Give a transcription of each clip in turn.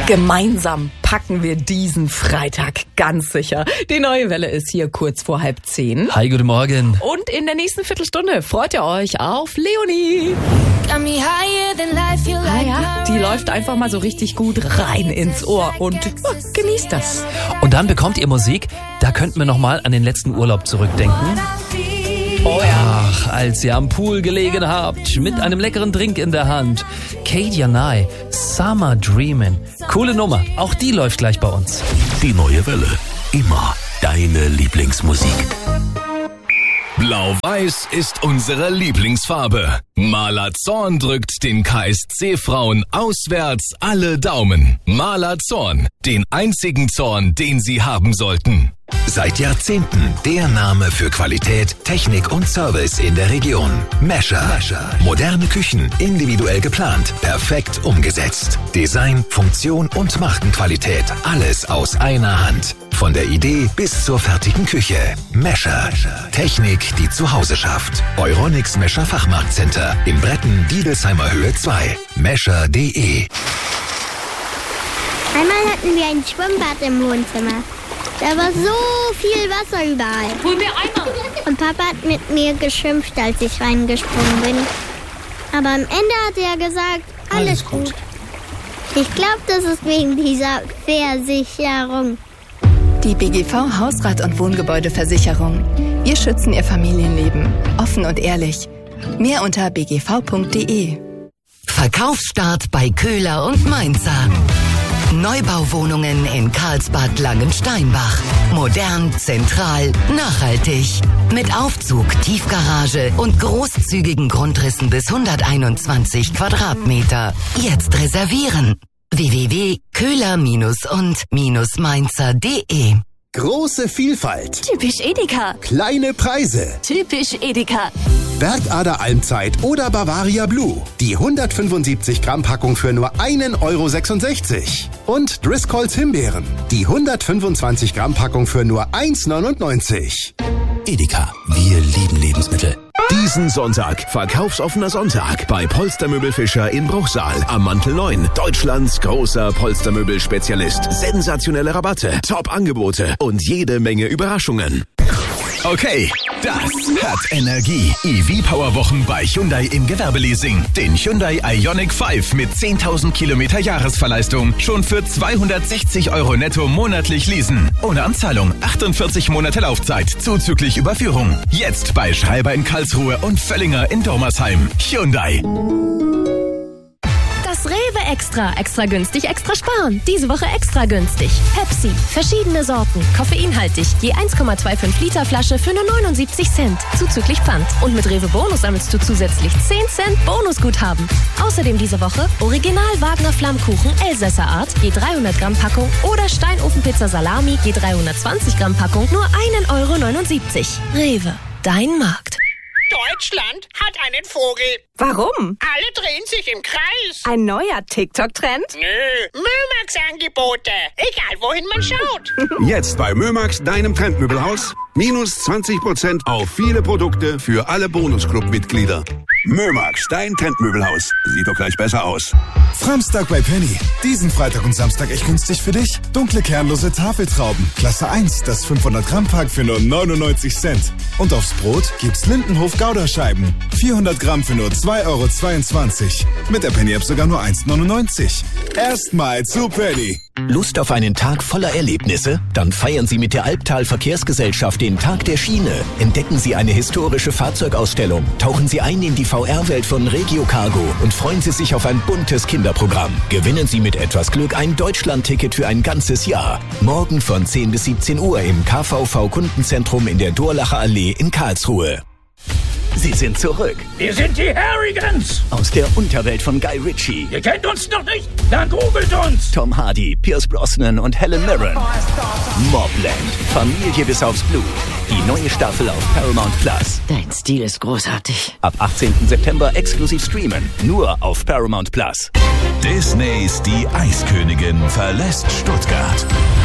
Gemeinsam packen wir diesen Freitag ganz sicher. Die neue Welle ist hier kurz vor 9:30. Hi, guten Morgen. Und in der nächsten Viertelstunde freut ihr euch auf Leonie. Die läuft einfach mal so richtig gut rein ins Ohr und genießt das. Und dann bekommt ihr Musik, da könnten wir nochmal an den letzten Urlaub zurückdenken. Oh ja. Ach, als ihr am Pool gelegen habt, mit einem leckeren Drink in der Hand. Katie Nye, Summer Dreamin'. Coole Nummer, auch die läuft gleich bei uns. Die neue Welle, immer deine Lieblingsmusik. Blau-Weiß ist unsere Lieblingsfarbe. Maler Zorn drückt den KSC-Frauen auswärts alle Daumen. Maler Zorn, den einzigen Zorn, den sie haben sollten. Seit Jahrzehnten der Name für Qualität, Technik und Service in der Region. Mescher. Moderne Küchen, individuell geplant, perfekt umgesetzt. Design, Funktion und Markenqualität, alles aus einer Hand. Von der Idee bis zur fertigen Küche. Mescher. Technik, die zu Hause schafft. Euronics Mescher Fachmarktcenter in Bretten, Diedelsheimer Höhe 2. Mescher.de. Einmal hatten wir ein Schwimmbad im Wohnzimmer. Da war so viel Wasser überall. Hol mir Eimer. Und Papa hat mit mir geschimpft, als ich reingesprungen bin. Aber am Ende hat er gesagt, alles gut. Ich glaube, das ist wegen dieser Versicherung. Die BGV Hausrat- und Wohngebäudeversicherung. Wir schützen Ihr Familienleben. Offen und ehrlich. Mehr unter bgv.de. Verkaufsstart bei Köhler und Mainzer. Neubauwohnungen in Karlsbad Langensteinbach. Modern, zentral, nachhaltig. Mit Aufzug, Tiefgarage und großzügigen Grundrissen bis 121 Quadratmeter. Jetzt reservieren. www.köhler-und-mainzer.de. Große Vielfalt. Typisch Edeka. Kleine Preise. Typisch Edeka. Bergader Almzeit oder Bavaria Blue. Die 175 Gramm Packung für nur 1,66 €. Und Driscolls Himbeeren. Die 125 Gramm Packung für nur 1,99 €. Edeka, wir lieben Lebensmittel. Diesen Sonntag, verkaufsoffener Sonntag bei Polstermöbel Fischer in Bruchsal am Mantel 9. Deutschlands großer Polstermöbel-Spezialist. Sensationelle Rabatte, Top-Angebote und jede Menge Überraschungen. Okay, das hat Energie. EV-Power-Wochen bei Hyundai im Gewerbeleasing. Den Hyundai Ioniq 5 mit 10.000 Kilometer Jahresverleistung schon für 260 € netto monatlich leasen. Ohne Anzahlung, 48 Monate Laufzeit, zuzüglich Überführung. Jetzt bei Schreiber in Karlsruhe und Völlinger in Dormersheim. Hyundai. Das Rewe extra günstig, extra sparen. Diese Woche extra günstig. Pepsi, verschiedene Sorten, koffeinhaltig, je 1,25 Liter Flasche für nur 79 Cent, zuzüglich Pfand. Und mit Rewe Bonus sammelst du zusätzlich 10 Cent Bonusguthaben. Außerdem diese Woche Original Wagner Flammkuchen Elsässer Art, je 300 Gramm Packung oder Steinofenpizza Salami, je 320 Gramm Packung, nur 1,79 €. Rewe, dein Markt. Deutschland hat einen Vogel. Warum? Alle drehen sich im Kreis. Ein neuer TikTok-Trend? Nö, Mömax-Angebote. Egal, wohin man schaut. Jetzt bei Mömax, deinem Trendmöbelhaus. Minus 20% auf viele Produkte für alle Bonusclub-Mitglieder. Mömax, dein Trendmöbelhaus. Sieht doch gleich besser aus. Framstag bei Penny. Diesen Freitag und Samstag echt günstig für dich. Dunkle kernlose Tafeltrauben. Klasse 1, das 500 Gramm Pack für nur 99 Cent. Und aufs Brot gibt's Lindenhof Gouda-Scheiben. 400 Gramm für nur 2,22 €. Mit der Penny-App sogar nur 1,99 €. Erstmal zu Penny. Lust auf einen Tag voller Erlebnisse? Dann feiern Sie mit der Albtal Verkehrsgesellschaft den Tag der Schiene. Entdecken Sie eine historische Fahrzeugausstellung. Tauchen Sie ein in die VR-Welt von Regio Cargo und freuen Sie sich auf ein buntes Kinderprogramm. Gewinnen Sie mit etwas Glück ein Deutschland-Ticket für ein ganzes Jahr. Morgen von 10 bis 17 Uhr im KVV-Kundenzentrum in der Durlacher Allee in Karlsruhe. Sie sind zurück. Wir sind die Harrigans. Aus der Unterwelt von Guy Ritchie. Ihr kennt uns noch nicht? Dann googelt uns. Tom Hardy, Pierce Brosnan und Helen Mirren. Mobland. Familie bis aufs Blut. Die neue Staffel auf Paramount Plus. Dein Stil ist großartig. Ab 18. September exklusiv streamen. Nur auf Paramount Plus. Disneys Die Eiskönigin verlässt Stuttgart.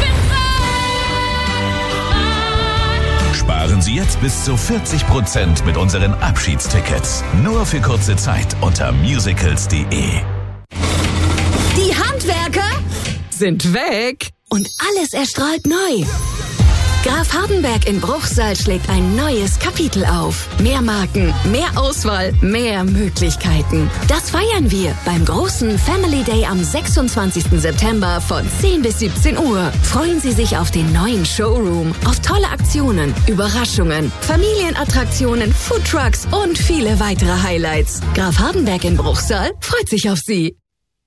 Sparen Sie jetzt bis zu 40% mit unseren Abschiedstickets. Nur für kurze Zeit unter musicals.de. Die Handwerker sind weg. Und alles erstrahlt neu. Graf Hardenberg in Bruchsal schlägt ein neues Kapitel auf. Mehr Marken, mehr Auswahl, mehr Möglichkeiten. Das feiern wir beim großen Family Day am 26. September von 10 bis 17 Uhr. Freuen Sie sich auf den neuen Showroom, auf tolle Aktionen, Überraschungen, Familienattraktionen, Foodtrucks und viele weitere Highlights. Graf Hardenberg in Bruchsal freut sich auf Sie.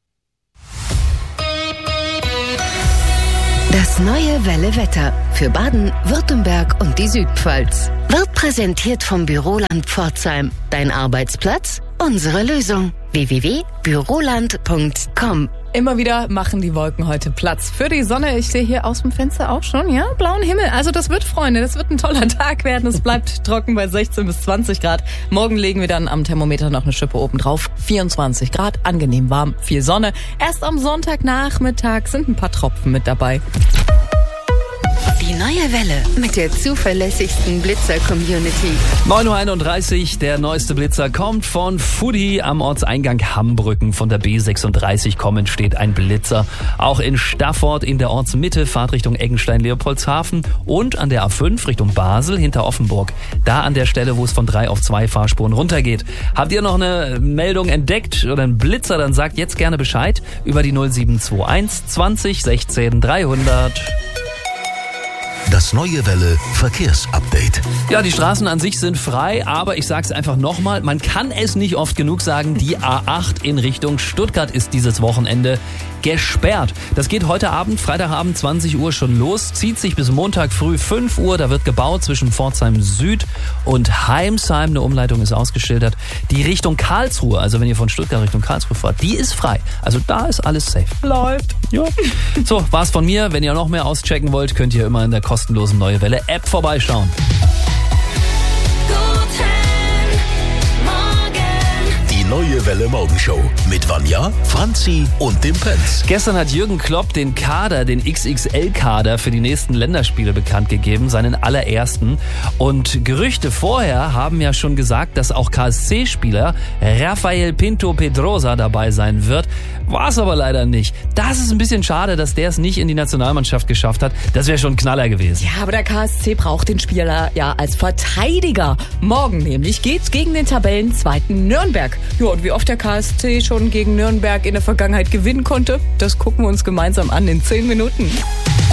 Das neue Welle Wetter für Baden, Württemberg und die Südpfalz wird präsentiert vom Büroland Pforzheim. Dein Arbeitsplatz, unsere Lösung. www.büroland.com. Immer wieder machen die Wolken heute Platz für die Sonne. Ich sehe hier aus dem Fenster auch schon, ja, blauen Himmel. Also das wird, Freunde, das wird ein toller Tag werden. Es bleibt trocken bei 16 bis 20 Grad. Morgen legen wir dann am Thermometer noch eine Schippe oben drauf. 24 Grad, angenehm warm, viel Sonne. Erst am Sonntagnachmittag sind ein paar Tropfen mit dabei. Die neue Welle mit der zuverlässigsten Blitzer-Community. 9.31 Uhr, der neueste Blitzer kommt von Fudi am Ortseingang Hambrücken. Von der B36 kommend steht ein Blitzer. Auch in Staffort in der Ortsmitte, Fahrtrichtung Eggenstein-Leopoldshafen und an der A5 Richtung Basel hinter Offenburg. Da an der Stelle, wo es von 3 auf 2 Fahrspuren runtergeht. Habt ihr noch eine Meldung entdeckt oder einen Blitzer, dann sagt jetzt gerne Bescheid über die 0721 20 16 300. Das neue Welle Verkehrsupdate. Ja, die Straßen an sich sind frei, aber ich sag's einfach nochmal, man kann es nicht oft genug sagen, die A8 in Richtung Stuttgart ist dieses Wochenende gesperrt. Das geht heute Abend, Freitagabend 20 Uhr schon los, zieht sich bis Montag früh 5 Uhr, da wird gebaut zwischen Pforzheim Süd und Heimsheim, eine Umleitung ist ausgeschildert. Die Richtung Karlsruhe, also wenn ihr von Stuttgart Richtung Karlsruhe fahrt, die ist frei. Also da ist alles safe. Läuft. Ja. So, war's von mir. Wenn ihr noch mehr auschecken wollt, könnt ihr immer in der kostenlosen Neue Welle App vorbeischauen. Neue Welle Morgenshow mit Vanja, Franzi und dem Prinz. Gestern hat Jürgen Klopp den Kader, den XXL-Kader für die nächsten Länderspiele bekannt gegeben, seinen allerersten. Und Gerüchte vorher haben ja schon gesagt, dass auch KSC-Spieler Rafael Pinto Pedrosa dabei sein wird. War es aber leider nicht. Das ist ein bisschen schade, dass der es nicht in die Nationalmannschaft geschafft hat. Das wäre schon ein Knaller gewesen. Ja, aber der KSC braucht den Spieler ja als Verteidiger. Morgen nämlich geht's gegen den Tabellenzweiten Nürnberg. Ja, und wie oft der KSC schon gegen Nürnberg in der Vergangenheit gewinnen konnte, das gucken wir uns gemeinsam an in 10 Minuten.